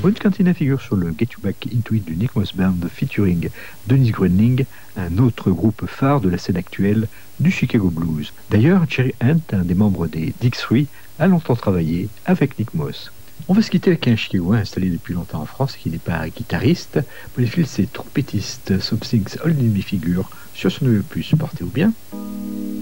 Bonne Cantina figure sur le Get You Back Into It du Nick Moss Band featuring Dennis Gröning, un autre groupe phare de la scène actuelle du Chicago Blues. D'ailleurs, Jerry Hunt, un des membres des Dix-Three, a longtemps travaillé avec Nick Moss. On va se quitter avec un Chicagois installé depuis longtemps en France qui n'est pas guitariste. Pour les fils, c'est trompettiste. Something's Holding Me figure sur son nouvel opus. Portez-vous bien.